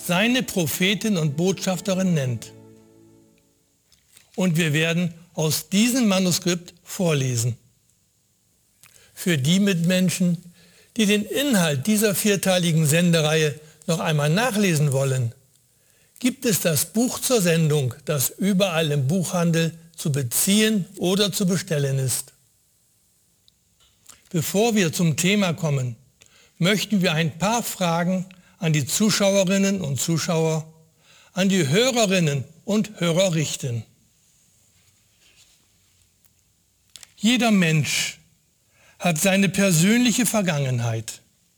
seine Prophetin und Botschafterin nennt. Und wir werden aus diesem Manuskript vorlesen. Für die Mitmenschen, die den Inhalt dieser vierteiligen Sendereihe noch einmal nachlesen wollen, gibt es das Buch zur Sendung, das überall im Buchhandel zu beziehen oder zu bestellen ist. Bevor wir zum Thema kommen, möchten wir ein paar Fragen an die Zuschauerinnen und Zuschauer, an die Hörerinnen und Hörer richten. Jeder Mensch hat seine persönliche Vergangenheit.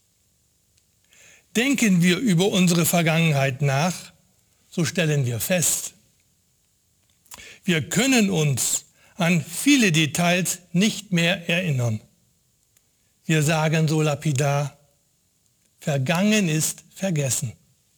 Denken wir über unsere Vergangenheit nach, so stellen wir fest: Wir können uns an viele Details nicht mehr erinnern. Wir sagen so lapidar: Vergangen ist vergessen.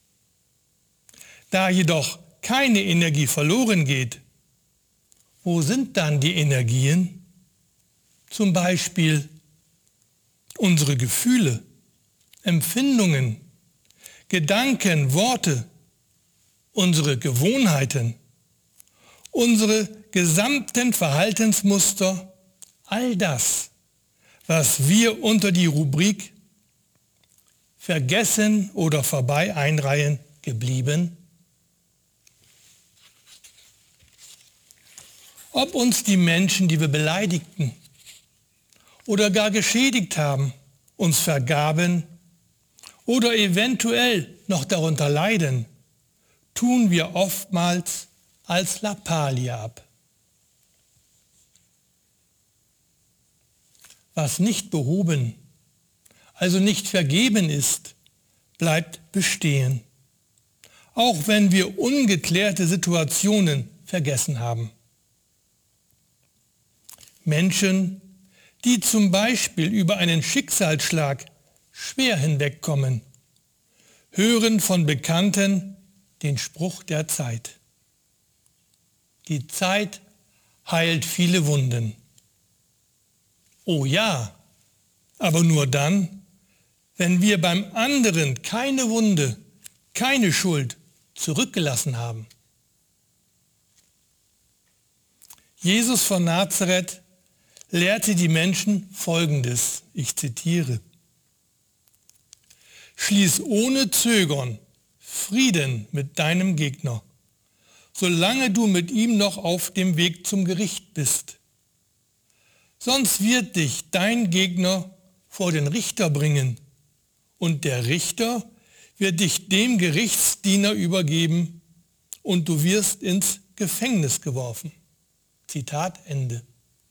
Da jedoch keine Energie verloren geht, wo sind dann die Energien? Zum Beispiel unsere Gefühle, Empfindungen, Gedanken, Worte, unsere Gewohnheiten, unsere gesamten Verhaltensmuster, all das, was wir unter die Rubrik Vergessen oder vorbei einreihen, geblieben? Ob uns die Menschen, die wir beleidigten oder gar geschädigt haben, uns vergaben oder eventuell noch darunter leiden, tun wir oftmals als Lappalie ab. Was nicht behoben, also nicht vergeben ist, bleibt bestehen, auch wenn wir ungeklärte Situationen vergessen haben. Menschen, die zum Beispiel über einen Schicksalsschlag schwer hinwegkommen, hören von Bekannten den Spruch der Zeit: Die Zeit heilt viele Wunden. Oh ja, aber nur dann, wenn wir beim anderen keine Wunde, keine Schuld zurückgelassen haben. Jesus von Nazareth lehrte die Menschen Folgendes, ich zitiere: Schließ ohne Zögern Frieden mit deinem Gegner, solange du mit ihm noch auf dem Weg zum Gericht bist. Sonst wird dich dein Gegner vor den Richter bringen und der Richter wird dich dem Gerichtsdiener übergeben und du wirst ins Gefängnis geworfen. Zitat Ende.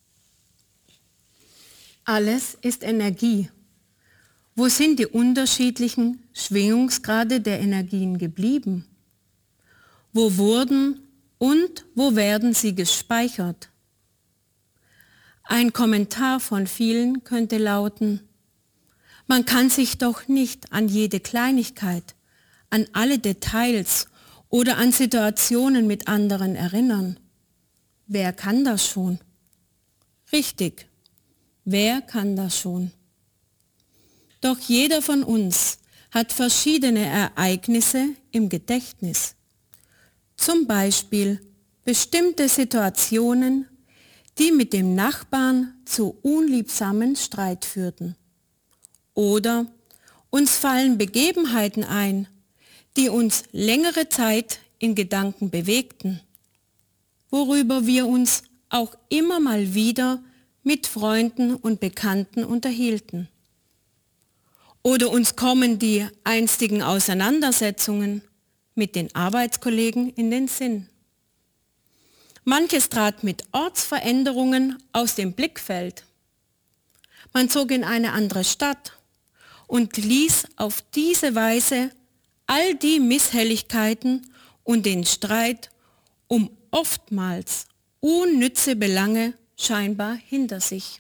Alles ist Energie. Wo sind die unterschiedlichen Schwingungsgrade der Energien geblieben? Wo wurden und wo werden sie gespeichert? Ein Kommentar von vielen könnte lauten: Man kann sich doch nicht an jede Kleinigkeit, an alle Details oder an Situationen mit anderen erinnern. Wer kann das schon? Richtig, wer kann das schon? Doch jeder von uns hat verschiedene Ereignisse im Gedächtnis. Zum Beispiel bestimmte Situationen, die mit dem Nachbarn zu unliebsamen Streit führten. Oder uns fallen Begebenheiten ein, die uns längere Zeit in Gedanken bewegten, worüber wir uns auch immer mal wieder mit Freunden und Bekannten unterhielten. Oder uns kommen die einstigen Auseinandersetzungen mit den Arbeitskollegen in den Sinn. Manches trat mit Ortsveränderungen aus dem Blickfeld. Man zog in eine andere Stadt und ließ auf diese Weise all die Misshelligkeiten und den Streit um oftmals unnütze Belange scheinbar hinter sich.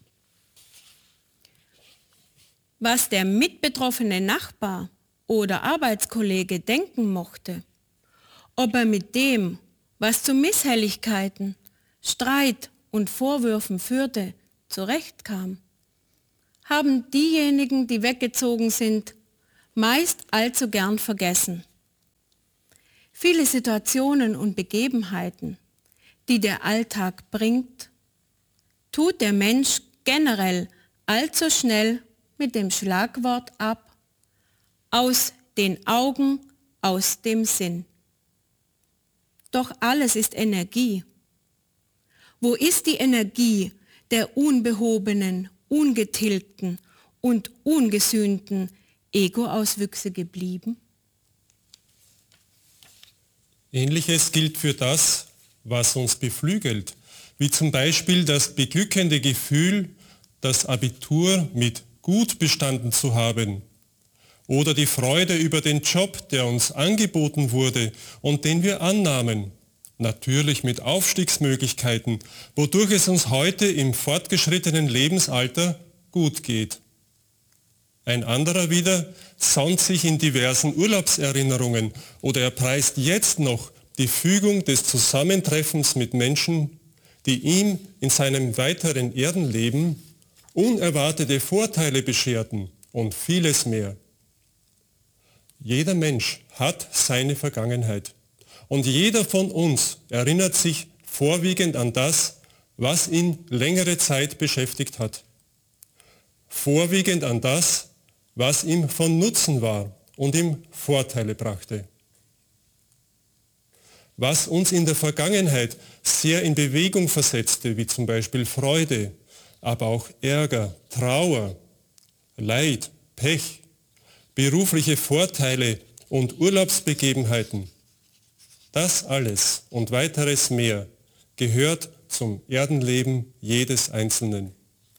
Was der mitbetroffene Nachbar oder Arbeitskollege denken mochte, ob er mit dem, was zu Misshelligkeiten, Streit und Vorwürfen führte, zurechtkam, haben diejenigen, die weggezogen sind, meist allzu gern vergessen. Viele Situationen und Begebenheiten, die der Alltag bringt, tut der Mensch generell allzu schnell mit dem Schlagwort ab: aus den Augen, aus dem Sinn. Doch alles ist Energie. Wo ist die Energie der unbehobenen, ungetilgten und ungesühnten Ego-Auswüchse geblieben? Ähnliches gilt für das, was uns beflügelt, wie zum Beispiel das beglückende Gefühl, das Abitur mit gut bestanden zu haben, oder die Freude über den Job, der uns angeboten wurde und den wir annahmen, natürlich mit Aufstiegsmöglichkeiten, wodurch es uns heute im fortgeschrittenen Lebensalter gut geht. Ein anderer wieder sonnt sich in diversen Urlaubserinnerungen oder er preist jetzt noch die Fügung des Zusammentreffens mit Menschen, die ihm in seinem weiteren Erdenleben unerwartete Vorteile bescherten und vieles mehr. Jeder Mensch hat seine Vergangenheit und jeder von uns erinnert sich vorwiegend an das, was ihn längere Zeit beschäftigt hat. Vorwiegend an das, was ihm von Nutzen war und ihm Vorteile brachte. Was uns in der Vergangenheit sehr in Bewegung versetzte, wie zum Beispiel Freude, aber auch Ärger, Trauer, Leid, Pech, berufliche Vorteile und Urlaubsbegebenheiten. Das alles und weiteres mehr gehört zum Erdenleben jedes Einzelnen.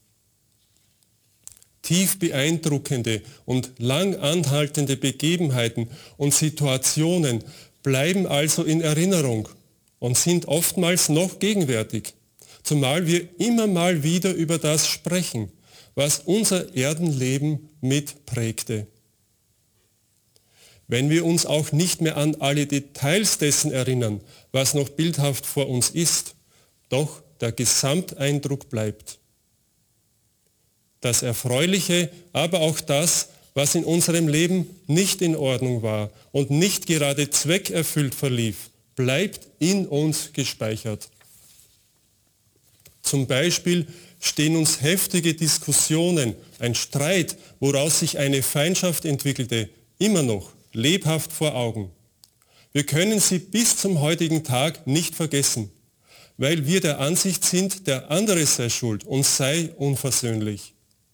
Tief beeindruckende und lang anhaltende Begebenheiten und Situationen bleiben also in Erinnerung und sind oftmals noch gegenwärtig, zumal wir immer mal wieder über das sprechen, was unser Erdenleben mitprägte. Wenn wir uns auch nicht mehr an alle Details dessen erinnern, was noch bildhaft vor uns ist, doch der Gesamteindruck bleibt. Das Erfreuliche, aber auch das, was in unserem Leben nicht in Ordnung war und nicht gerade zweckerfüllt verlief, bleibt in uns gespeichert. Zum Beispiel stehen uns heftige Diskussionen, ein Streit, woraus sich eine Feindschaft entwickelte, immer noch lebhaft vor Augen. Wir können sie bis zum heutigen Tag nicht vergessen, weil wir der Ansicht sind, der andere sei schuld und sei unversöhnlich.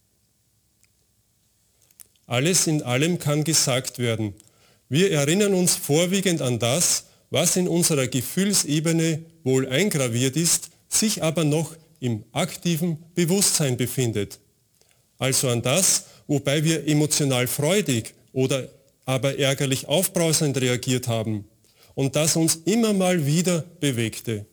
Alles in allem kann gesagt werden, wir erinnern uns vorwiegend an das, was in unserer Gefühlsebene wohl eingraviert ist, sich aber noch im aktiven Bewusstsein befindet. Also an das, wobei wir emotional freudig oder aber ärgerlich aufbrausend reagiert haben und das uns immer mal wieder bewegte.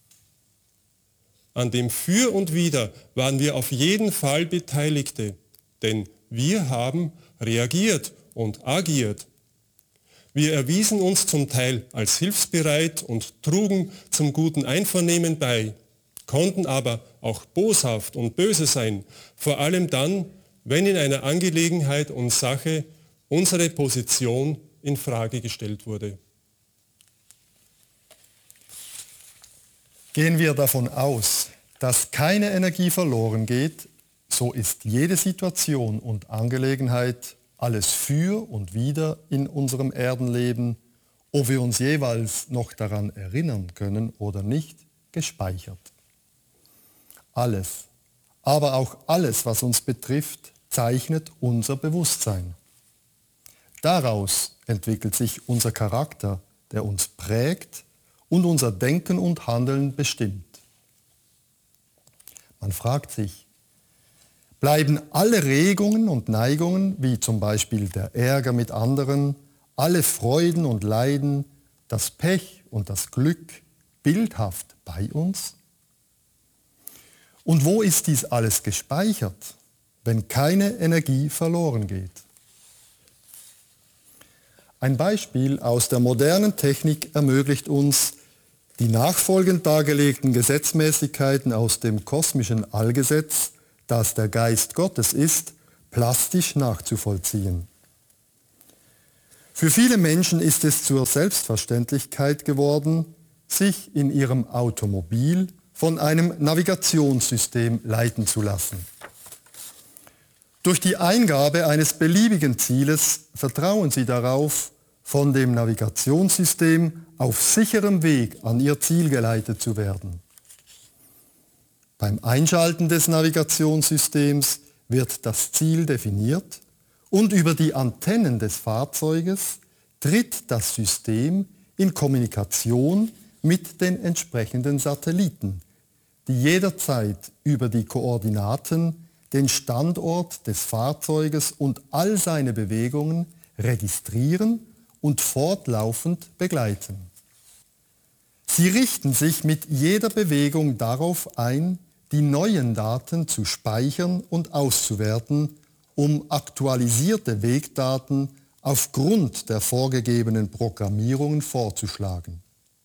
An dem Für und Wider waren wir auf jeden Fall Beteiligte, denn wir haben reagiert und agiert. Wir erwiesen uns zum Teil als hilfsbereit und trugen zum guten Einvernehmen bei, konnten aber auch boshaft und böse sein, vor allem dann, wenn in einer Angelegenheit und Sache unsere Position in Frage gestellt wurde. Gehen wir davon aus, dass keine Energie verloren geht, so ist jede Situation und Angelegenheit, alles für und wider in unserem Erdenleben, ob wir uns jeweils noch daran erinnern können oder nicht, gespeichert. Alles, aber auch alles, was uns betrifft, zeichnet unser Bewusstsein. Daraus entwickelt sich unser Charakter, der uns prägt und unser Denken und Handeln bestimmt. Man fragt sich, bleiben alle Regungen und Neigungen, wie zum Beispiel der Ärger mit anderen, alle Freuden und Leiden, das Pech und das Glück bildhaft bei uns? Und wo ist dies alles gespeichert, wenn keine Energie verloren geht? Ein Beispiel aus der modernen Technik ermöglicht uns, die nachfolgend dargelegten Gesetzmäßigkeiten aus dem kosmischen Allgesetz, das der Geist Gottes ist, plastisch nachzuvollziehen. Für viele Menschen ist es zur Selbstverständlichkeit geworden, sich in ihrem Automobil von einem Navigationssystem leiten zu lassen. Durch die Eingabe eines beliebigen Zieles vertrauen sie darauf, von dem Navigationssystem auf sicherem Weg an ihr Ziel geleitet zu werden. Beim Einschalten des Navigationssystems wird das Ziel definiert und über die Antennen des Fahrzeuges tritt das System in Kommunikation mit den entsprechenden Satelliten, die jederzeit über die Koordinaten den Standort des Fahrzeuges und all seine Bewegungen registrieren und fortlaufend begleiten. Sie richten sich mit jeder Bewegung darauf ein, die neuen Daten zu speichern und auszuwerten, um aktualisierte Wegdaten aufgrund der vorgegebenen Programmierungen vorzuschlagen.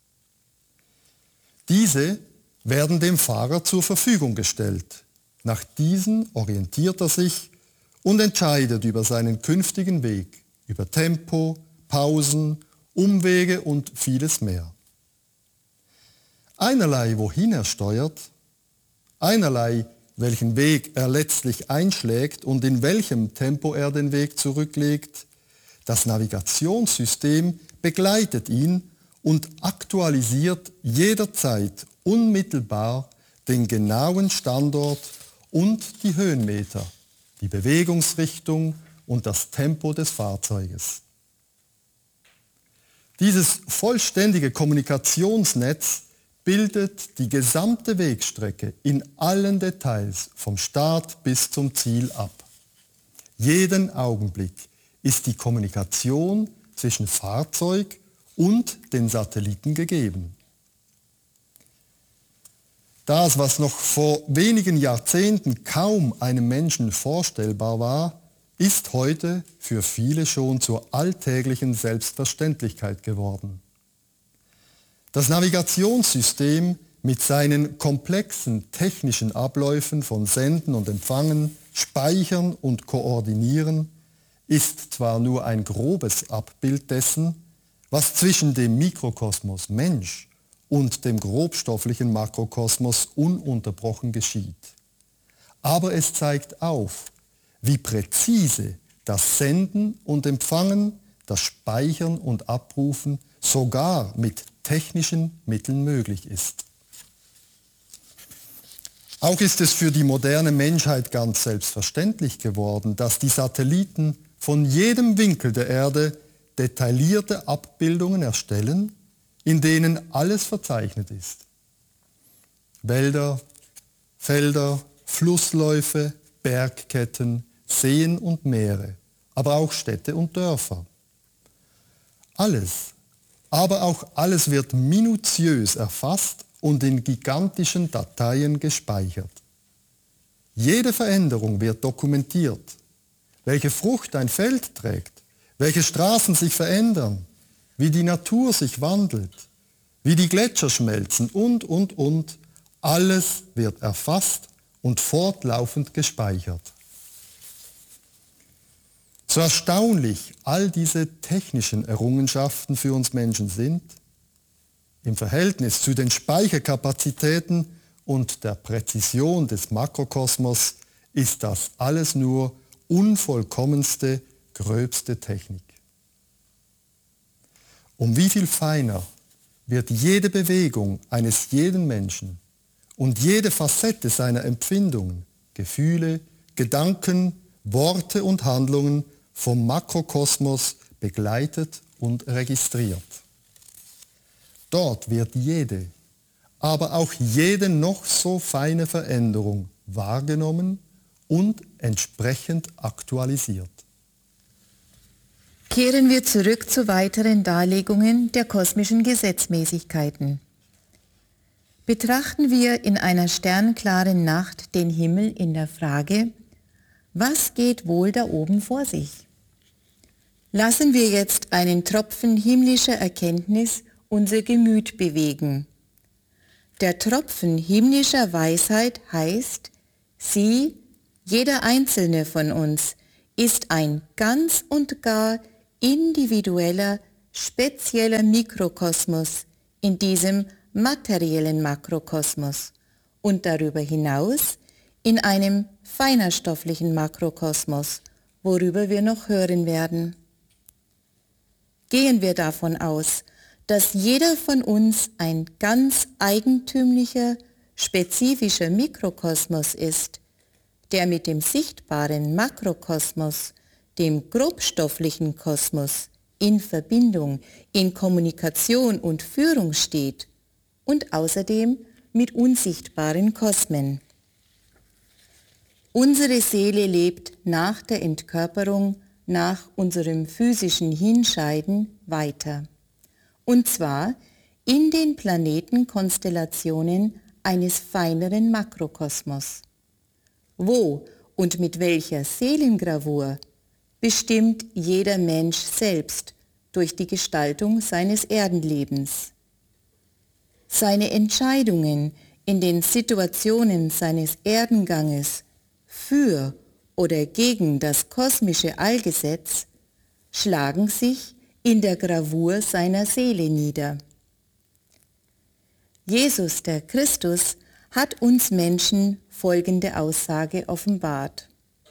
Diese werden dem Fahrer zur Verfügung gestellt. Nach diesen orientiert er sich und entscheidet über seinen künftigen Weg, über Tempo, Pausen, Umwege und vieles mehr. Einerlei, wohin er steuert, einerlei, welchen Weg er letztlich einschlägt und in welchem Tempo er den Weg zurücklegt, das Navigationssystem begleitet ihn und aktualisiert jederzeit unmittelbar den genauen Standort und die Höhenmeter, die Bewegungsrichtung und das Tempo des Fahrzeuges. Dieses vollständige Kommunikationsnetz bildet die gesamte Wegstrecke in allen Details vom Start bis zum Ziel ab. Jeden Augenblick ist die Kommunikation zwischen Fahrzeug und den Satelliten gegeben. Das, was noch vor wenigen Jahrzehnten kaum einem Menschen vorstellbar war, ist heute für viele schon zur alltäglichen Selbstverständlichkeit geworden. Das Navigationssystem mit seinen komplexen technischen Abläufen von Senden und Empfangen, Speichern und Koordinieren ist zwar nur ein grobes Abbild dessen, was zwischen dem Mikrokosmos Mensch und dem grobstofflichen Makrokosmos ununterbrochen geschieht. Aber es zeigt auf, wie präzise das Senden und Empfangen, das Speichern und Abrufen sogar mit technischen Mitteln möglich ist. Auch ist es für die moderne Menschheit ganz selbstverständlich geworden, dass die Satelliten von jedem Winkel der Erde detaillierte Abbildungen erstellen, in denen alles verzeichnet ist. Wälder, Felder, Flussläufe, Bergketten, Seen und Meere, aber auch Städte und Dörfer. Alles, aber auch alles wird minutiös erfasst und in gigantischen Dateien gespeichert. Jede Veränderung wird dokumentiert. Welche Frucht ein Feld trägt, welche Straßen sich verändern, wie die Natur sich wandelt, wie die Gletscher schmelzen und. Alles wird erfasst und fortlaufend gespeichert. So erstaunlich all diese technischen Errungenschaften für uns Menschen sind, im Verhältnis zu den Speicherkapazitäten und der Präzision des Makrokosmos ist das alles nur unvollkommenste, gröbste Technik. Um wie viel feiner wird jede Bewegung eines jeden Menschen und jede Facette seiner Empfindungen, Gefühle, Gedanken, Worte und Handlungen vom Makrokosmos begleitet und registriert. Dort wird jede, aber auch jede noch so feine Veränderung wahrgenommen und entsprechend aktualisiert. Kehren wir zurück zu weiteren Darlegungen der kosmischen Gesetzmäßigkeiten. Betrachten wir in einer sternklaren Nacht den Himmel in der Frage, was geht wohl da oben vor sich? Lassen wir jetzt einen Tropfen himmlischer Erkenntnis unser Gemüt bewegen. Der Tropfen himmlischer Weisheit heißt, jeder einzelne von uns ist ein ganz und gar individueller, spezieller Mikrokosmos in diesem materiellen Makrokosmos und darüber hinaus in einem feinerstofflichen Makrokosmos, worüber wir noch hören werden. Gehen wir davon aus, dass jeder von uns ein ganz eigentümlicher, spezifischer Mikrokosmos ist, der mit dem sichtbaren Makrokosmos, dem grobstofflichen Kosmos, in Verbindung, in Kommunikation und Führung steht und außerdem mit unsichtbaren Kosmen. Unsere Seele lebt nach der Entkörperung, nach unserem physischen Hinscheiden weiter. Und zwar in den Planetenkonstellationen eines feineren Makrokosmos. Wo und mit welcher Seelengravur bestimmt jeder Mensch selbst durch die Gestaltung seines Erdenlebens. Seine Entscheidungen in den Situationen seines Erdenganges für oder gegen das kosmische Allgesetz schlagen sich in der Gravur seiner Seele nieder. Jesus, der Christus, hat uns Menschen folgende Aussage offenbart.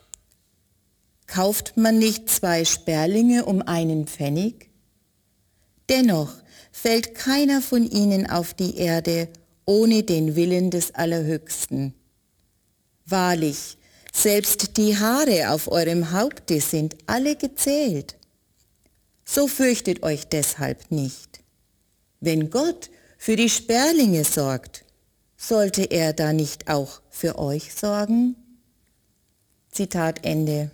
Kauft man nicht 2 Sperlinge um 1 Pfennig? Dennoch fällt keiner von ihnen auf die Erde ohne den Willen des Allerhöchsten. Wahrlich, selbst die Haare auf eurem Haupte sind alle gezählt. So fürchtet euch deshalb nicht. Wenn Gott für die Sperlinge sorgt, sollte er da nicht auch für euch sorgen? Zitat Ende.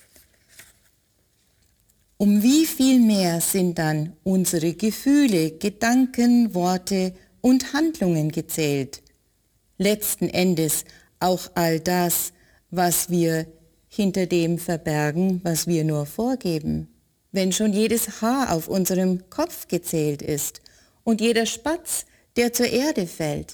Um wie viel mehr sind dann unsere Gefühle, Gedanken, Worte und Handlungen gezählt? Letzten Endes auch all das, was wir hinter dem verbergen, was wir nur vorgeben. Wenn schon jedes Haar auf unserem Kopf gezählt ist und jeder Spatz, der zur Erde fällt.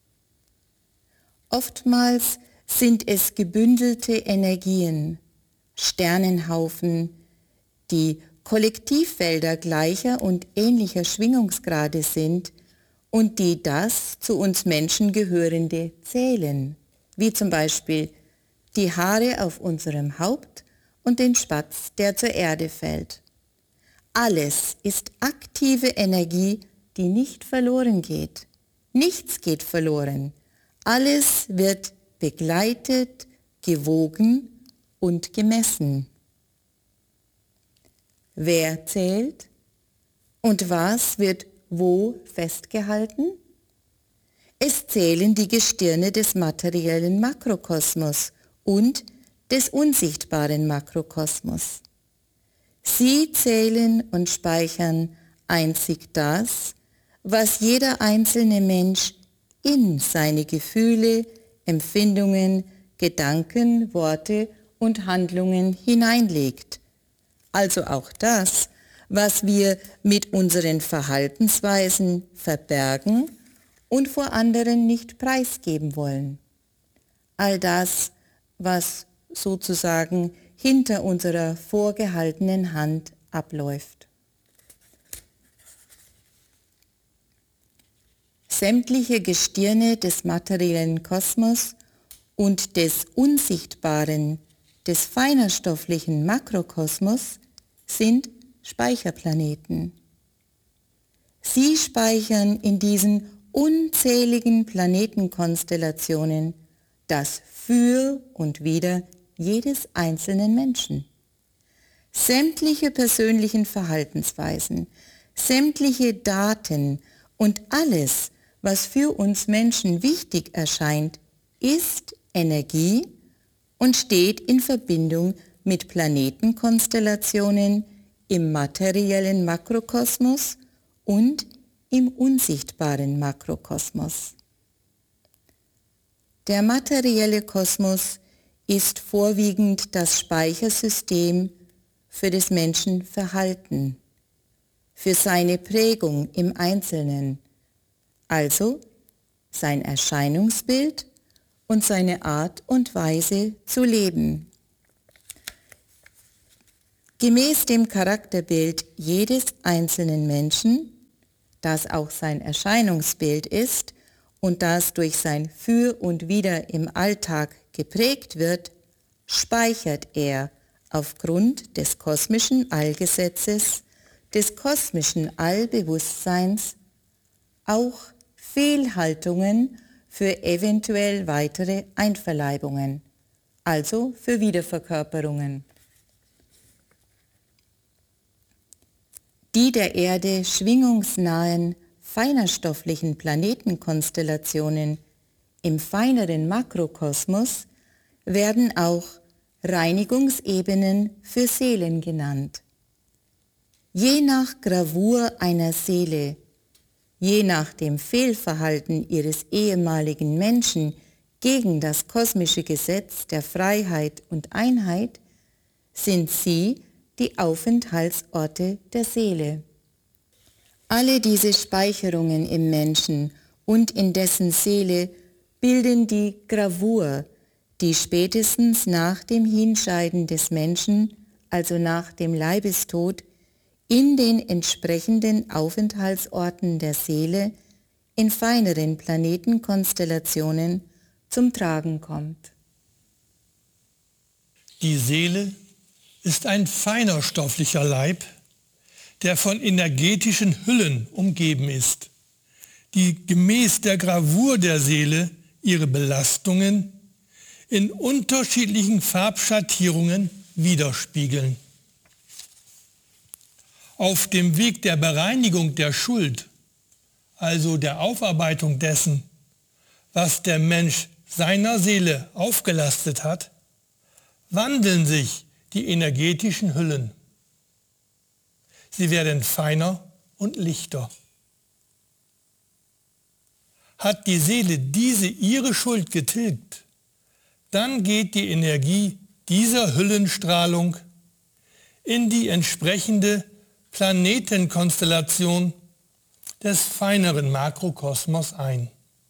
Oftmals sind es gebündelte Energien, Sternenhaufen, die Kollektivfelder gleicher und ähnlicher Schwingungsgrade sind und die das zu uns Menschen gehörende zählen, wie zum Beispiel die Haare auf unserem Haupt und den Spatz, der zur Erde fällt. Alles ist aktive Energie, die nicht verloren geht. Nichts geht verloren. Alles wird begleitet, gewogen und gemessen. Wer zählt und was wird wo festgehalten? Es zählen die Gestirne des materiellen Makrokosmos und des unsichtbaren Makrokosmos. Sie zählen und speichern einzig das, was jeder einzelne Mensch in seine Gefühle, Empfindungen, Gedanken, Worte und Handlungen hineinlegt. Also auch das, was wir mit unseren Verhaltensweisen verbergen und vor anderen nicht preisgeben wollen. All das, was sozusagen hinter unserer vorgehaltenen Hand abläuft. Sämtliche Gestirne des materiellen Kosmos und des unsichtbaren, des feinerstofflichen Makrokosmos sind Speicherplaneten. Sie speichern in diesen unzähligen Planetenkonstellationen das Für und Wider jedes einzelnen Menschen. Sämtliche persönlichen Verhaltensweisen, sämtliche Daten und alles, was für uns Menschen wichtig erscheint, ist Energie und steht in Verbindung mit Planetenkonstellationen im materiellen Makrokosmos und im unsichtbaren Makrokosmos. Der materielle Kosmos ist vorwiegend das Speichersystem für des Menschen Verhalten, für seine Prägung im Einzelnen, also sein Erscheinungsbild und seine Art und Weise zu leben. Gemäß dem Charakterbild jedes einzelnen Menschen, das auch sein Erscheinungsbild ist und das durch sein Für und Wider im Alltag geprägt wird, speichert er aufgrund des kosmischen Allgesetzes, des kosmischen Allbewusstseins auch Fehlhaltungen für eventuell weitere Einverleibungen, also für Wiederverkörperungen. Die der Erde schwingungsnahen, feinerstofflichen Planetenkonstellationen im feineren Makrokosmos werden auch Reinigungsebenen für Seelen genannt. Je nach Gravur einer Seele, je nach dem Fehlverhalten ihres ehemaligen Menschen gegen das kosmische Gesetz der Freiheit und Einheit, sind sie die Aufenthaltsorte der Seele. Alle diese Speicherungen im Menschen und in dessen Seele bilden die Gravur, die spätestens nach dem Hinscheiden des Menschen, also nach dem Leibestod, in den entsprechenden Aufenthaltsorten der Seele in feineren Planetenkonstellationen zum Tragen kommt. Die Seele ist ein feiner stofflicher Leib, der von energetischen Hüllen umgeben ist, die gemäß der Gravur der Seele ihre Belastungen in unterschiedlichen Farbschattierungen widerspiegeln. Auf dem Weg der Bereinigung der Schuld, also der Aufarbeitung dessen, was der Mensch seiner Seele aufgelastet hat, wandeln sich die energetischen Hüllen. Sie werden feiner und lichter. Hat die Seele diese ihre Schuld getilgt, dann geht die Energie dieser Hüllenstrahlung in die entsprechende Planetenkonstellation des feineren Makrokosmos ein.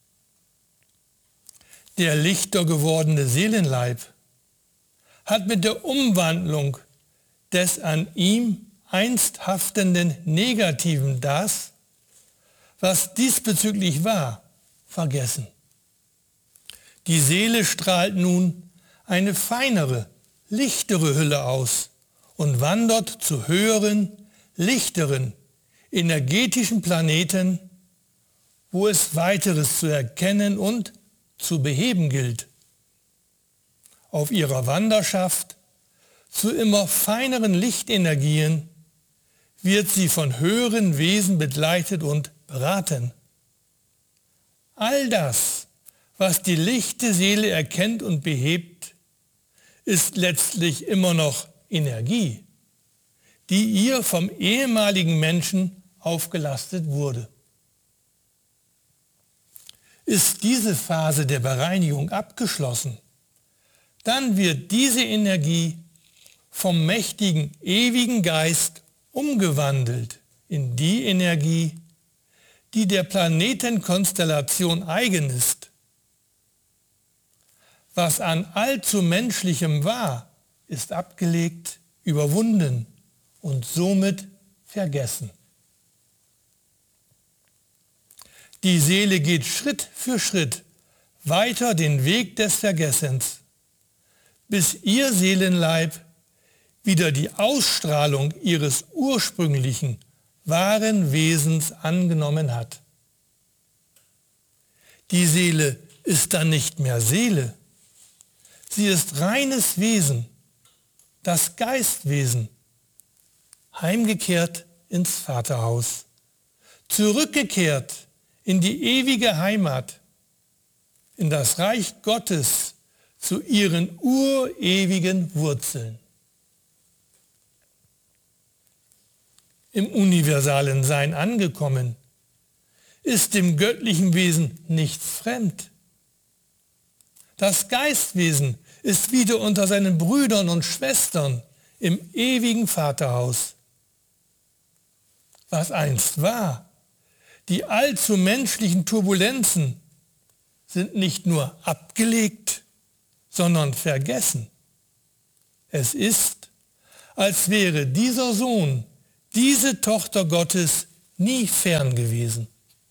Der lichter gewordene Seelenleib hat mit der Umwandlung des an ihm einst haftenden Negativen das, was diesbezüglich war, vergessen. Die Seele strahlt nun eine feinere, lichtere Hülle aus und wandert zu höheren, lichteren, energetischen Planeten, wo es weiteres zu erkennen und zu beheben gilt. Auf ihrer Wanderschaft zu immer feineren Lichtenergien wird sie von höheren Wesen begleitet und beraten. All das, was die lichte Seele erkennt und behebt, ist letztlich immer noch Energie, die ihr vom ehemaligen Menschen aufgelastet wurde. Ist diese Phase der Bereinigung abgeschlossen, dann wird diese Energie vom mächtigen, ewigen Geist umgewandelt in die Energie, die der Planetenkonstellation eigen ist. Was an allzu Menschlichem war, ist abgelegt, überwunden und somit vergessen. Die Seele geht Schritt für Schritt weiter den Weg des Vergessens, bis ihr Seelenleib wieder die Ausstrahlung ihres ursprünglichen, wahren Wesens angenommen hat. Die Seele ist dann nicht mehr Seele. Sie ist reines Wesen, das Geistwesen, heimgekehrt ins Vaterhaus, zurückgekehrt in die ewige Heimat, in das Reich Gottes zu ihren urewigen Wurzeln. Im universalen Sein angekommen, ist dem göttlichen Wesen nichts fremd. Das Geistwesen ist wieder unter seinen Brüdern und Schwestern im ewigen Vaterhaus. Was einst war, die allzu menschlichen Turbulenzen, sind nicht nur abgelegt, sondern vergessen. Es ist, als wäre dieser Sohn, diese Tochter Gottes nie fern gewesen.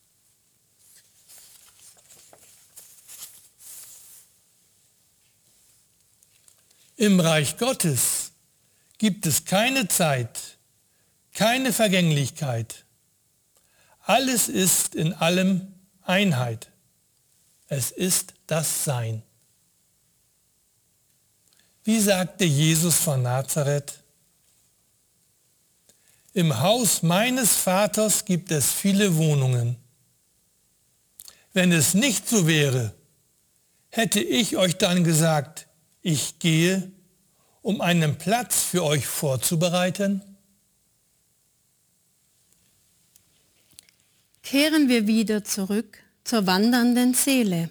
Im Reich Gottes gibt es keine Zeit, keine Vergänglichkeit. Alles ist in allem Einheit. Es ist das Sein. Wie sagte Jesus von Nazareth? Im Haus meines Vaters gibt es viele Wohnungen. Wenn es nicht so wäre, hätte ich euch dann gesagt, ich gehe, um einen Platz für euch vorzubereiten? Kehren wir wieder zurück zur wandernden Seele.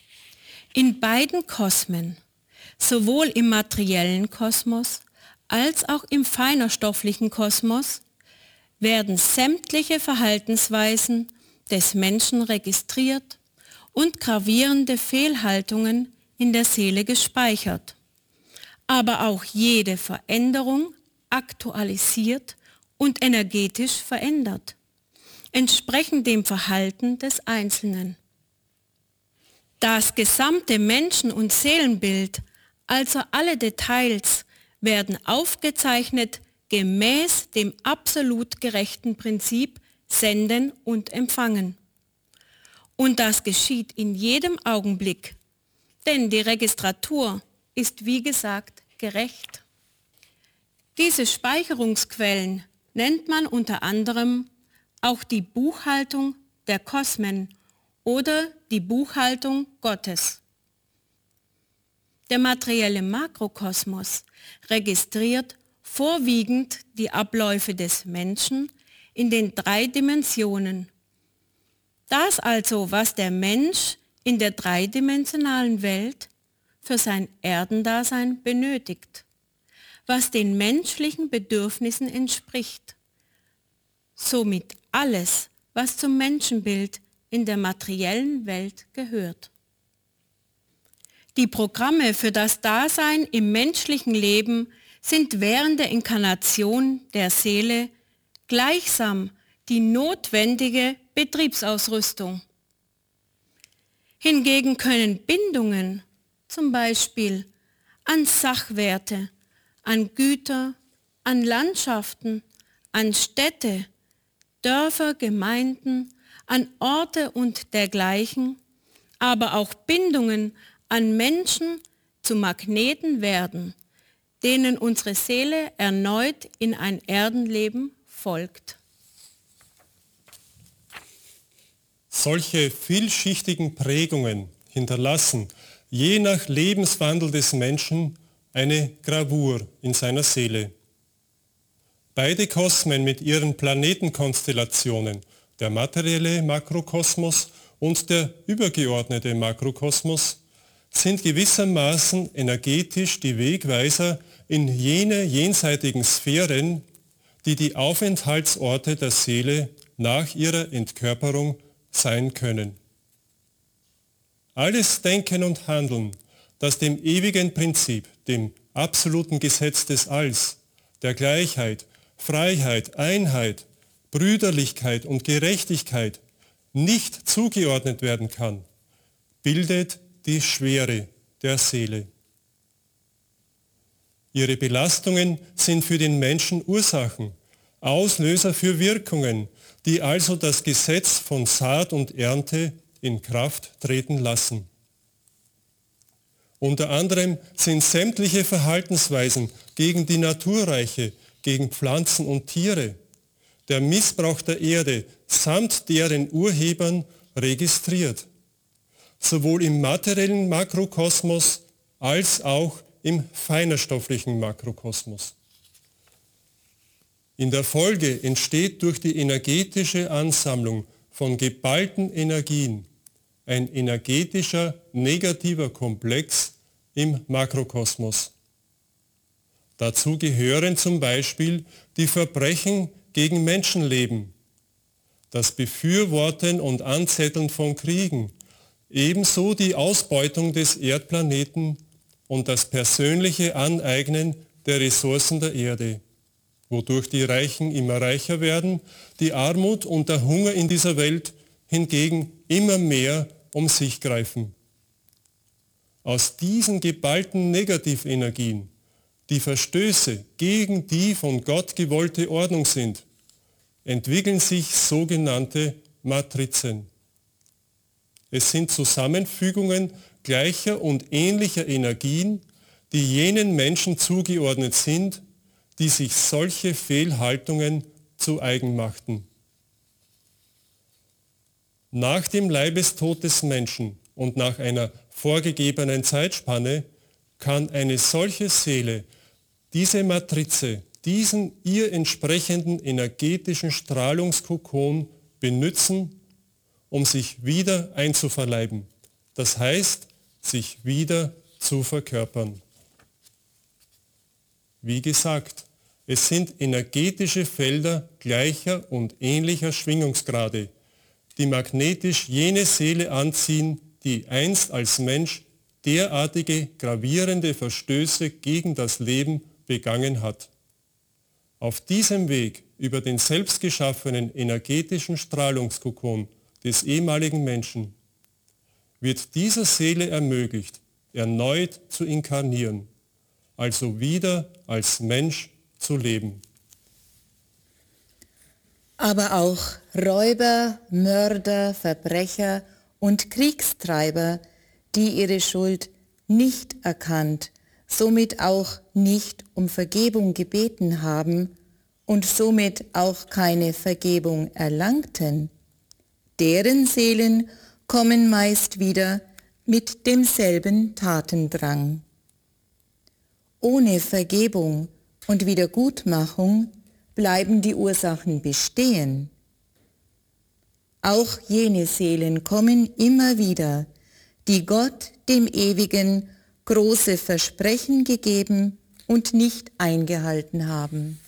In beiden Kosmen, sowohl im materiellen Kosmos als auch im feinerstofflichen Kosmos, werden sämtliche Verhaltensweisen des Menschen registriert und gravierende Fehlhaltungen in der Seele gespeichert, aber auch jede Veränderung aktualisiert und energetisch verändert, entsprechend dem Verhalten des Einzelnen. Das gesamte Menschen- und Seelenbild, also alle Details, werden aufgezeichnet gemäß dem absolut gerechten Prinzip Senden und Empfangen. Und das geschieht in jedem Augenblick, denn die Registratur ist wie gesagt gerecht. Diese Speicherungsquellen nennt man unter anderem auch die Buchhaltung der Kosmen oder die Buchhaltung Gottes. Der materielle Makrokosmos registriert vorwiegend die Abläufe des Menschen in den 3 Dimensionen. Das also, was der Mensch in der dreidimensionalen Welt für sein Erdendasein benötigt, was den menschlichen Bedürfnissen entspricht. Somit alles, was zum Menschenbild in der materiellen Welt gehört. Die Programme für das Dasein im menschlichen Leben sind während der Inkarnation der Seele gleichsam die notwendige Betriebsausrüstung. Hingegen können Bindungen, zum Beispiel an Sachwerte, an Güter, an Landschaften, an Städte, Dörfer, Gemeinden, an Orte und dergleichen, aber auch Bindungen an Menschen zu Magneten werden, denen unsere Seele erneut in ein Erdenleben folgt. Solche vielschichtigen Prägungen hinterlassen je nach Lebenswandel des Menschen eine Gravur in seiner Seele. Beide Kosmen mit ihren Planetenkonstellationen, der materielle Makrokosmos und der übergeordnete Makrokosmos, sind gewissermaßen energetisch die Wegweiser in jene jenseitigen Sphären, die die Aufenthaltsorte der Seele nach ihrer Entkörperung sein können. Alles Denken und Handeln, das dem ewigen Prinzip, dem absoluten Gesetz des Alls, der Gleichheit, Freiheit, Einheit, Brüderlichkeit und Gerechtigkeit nicht zugeordnet werden kann, bildet die Schwere der Seele. Ihre Belastungen sind für den Menschen Ursachen, Auslöser für Wirkungen, die also das Gesetz von Saat und Ernte in Kraft treten lassen. Unter anderem sind sämtliche Verhaltensweisen gegen die Naturreiche, gegen Pflanzen und Tiere, der Missbrauch der Erde samt deren Urhebern registriert, sowohl im materiellen Makrokosmos als auch im feinerstofflichen Makrokosmos. In der Folge entsteht durch die energetische Ansammlung von geballten Energien ein energetischer negativer Komplex im Makrokosmos. Dazu gehören zum Beispiel die Verbrechen gegen Menschenleben, das Befürworten und Anzetteln von Kriegen, ebenso die Ausbeutung des Erdplaneten und das persönliche Aneignen der Ressourcen der Erde, wodurch die Reichen immer reicher werden, die Armut und der Hunger in dieser Welt hingegen immer mehr um sich greifen. Aus diesen geballten Negativenergien, die Verstöße gegen die von Gott gewollte Ordnung sind, entwickeln sich sogenannte Matrizen. Es sind Zusammenfügungen gleicher und ähnlicher Energien, die jenen Menschen zugeordnet sind, die sich solche Fehlhaltungen zu eigen machten. Nach dem Leibestod des Menschen und nach einer vorgegebenen Zeitspanne kann eine solche Seele diese Matrize, diesen ihr entsprechenden energetischen Strahlungskokon benützen, um sich wieder einzuverleiben. Das heißt, sich wieder zu verkörpern. Wie gesagt, es sind energetische Felder gleicher und ähnlicher Schwingungsgrade, die magnetisch jene Seele anziehen, die einst als Mensch derartige gravierende Verstöße gegen das Leben begangen hat. Auf diesem Weg über den selbstgeschaffenen energetischen Strahlungskokon des ehemaligen Menschen wird dieser Seele ermöglicht, erneut zu inkarnieren, also wieder als Mensch zu leben. Aber auch Räuber, Mörder, Verbrecher und Kriegstreiber, die ihre Schuld nicht erkannt, somit auch nicht um Vergebung gebeten haben und somit auch keine Vergebung erlangten, deren Seelen kommen meist wieder mit demselben Tatendrang. Ohne Vergebung und Wiedergutmachung bleiben die Ursachen bestehen. Auch jene Seelen kommen immer wieder, die Gott, dem Ewigen, große Versprechen gegeben und nicht eingehalten haben.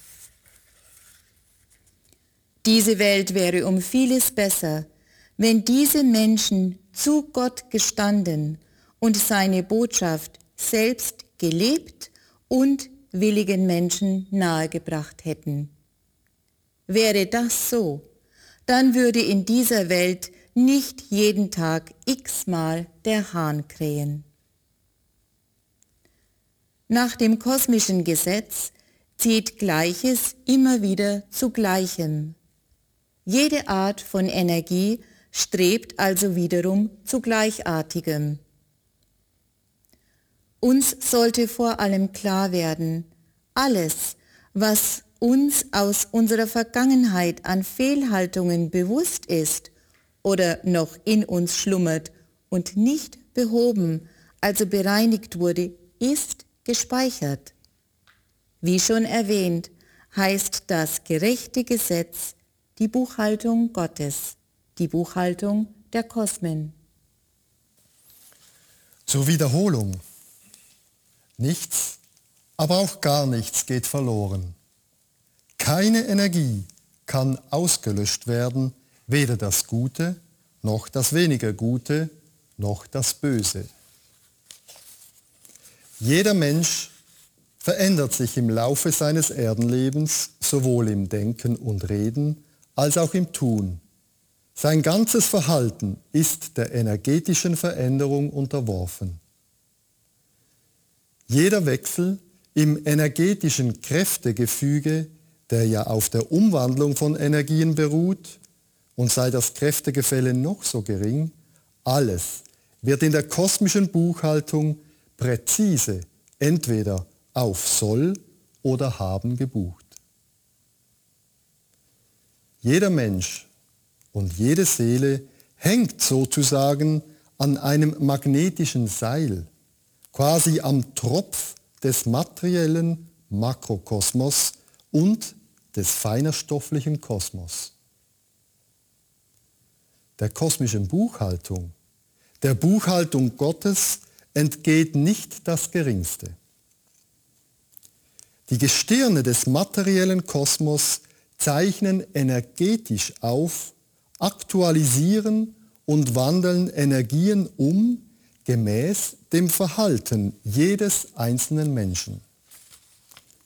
Diese Welt wäre um vieles besser, wenn diese Menschen zu Gott gestanden und seine Botschaft selbst gelebt und willigen Menschen nahegebracht hätten. Wäre das so, dann würde in dieser Welt nicht jeden Tag x-mal der Hahn krähen. Nach dem kosmischen Gesetz zieht Gleiches immer wieder zu Gleichem. Jede Art von Energie strebt also wiederum zu Gleichartigem. Uns sollte vor allem klar werden, alles, was uns aus unserer Vergangenheit an Fehlhaltungen bewusst ist oder noch in uns schlummert und nicht behoben, also bereinigt wurde, ist gespeichert. Wie schon erwähnt, heißt das gerechte Gesetz die Buchhaltung Gottes, die Buchhaltung der Kosmen. Zur Wiederholung. Nichts, aber auch gar nichts geht verloren. Keine Energie kann ausgelöscht werden, weder das Gute, noch das weniger Gute, noch das Böse. Jeder Mensch verändert sich im Laufe seines Erdenlebens, sowohl im Denken und Reden, als auch im Tun. Sein ganzes Verhalten ist der energetischen Veränderung unterworfen. Jeder Wechsel im energetischen Kräftegefüge, der ja auf der Umwandlung von Energien beruht, und sei das Kräftegefälle noch so gering, alles wird in der kosmischen Buchhaltung präzise entweder auf soll oder haben gebucht. Jeder Mensch und jede Seele hängt sozusagen an einem magnetischen Seil, quasi am Tropf des materiellen Makrokosmos und des feinerstofflichen Kosmos. Der kosmischen Buchhaltung, der Buchhaltung Gottes, entgeht nicht das Geringste. Die Gestirne des materiellen Kosmos zeichnen energetisch auf, aktualisieren und wandeln Energien um, gemäß dem Verhalten jedes einzelnen Menschen.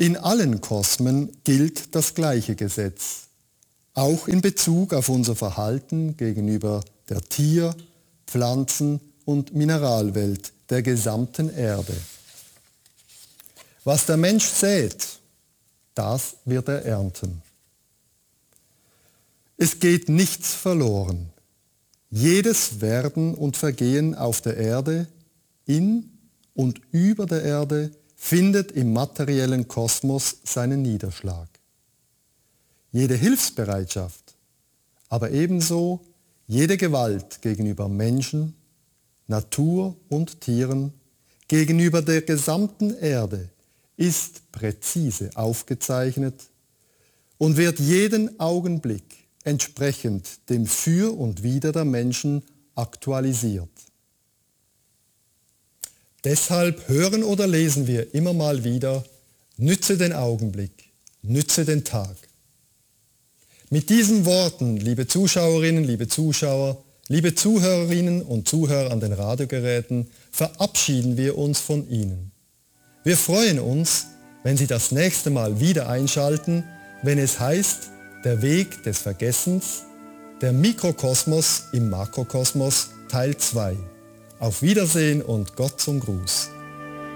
In allen Kosmen gilt das gleiche Gesetz, auch in Bezug auf unser Verhalten gegenüber der Tier-, Pflanzen- und Mineralwelt der gesamten Erde. Was der Mensch sät, das wird er ernten. Es geht nichts verloren. Jedes Werden und Vergehen auf der Erde, in und über der Erde, findet im materiellen Kosmos seinen Niederschlag. Jede Hilfsbereitschaft, aber ebenso jede Gewalt gegenüber Menschen, Natur und Tieren, gegenüber der gesamten Erde, ist präzise aufgezeichnet und wird jeden Augenblick entsprechend dem Für und Wider der Menschen aktualisiert. Deshalb hören oder lesen wir immer mal wieder: Nütze den Augenblick, nütze den Tag. Mit diesen Worten, liebe Zuschauerinnen, liebe Zuschauer, liebe Zuhörerinnen und Zuhörer an den Radiogeräten, verabschieden wir uns von Ihnen. Wir freuen uns, wenn Sie das nächste Mal wieder einschalten, wenn es heißt, der Weg des Vergessens, der Mikrokosmos im Makrokosmos, Teil 2. Auf Wiedersehen und Gott zum Gruß.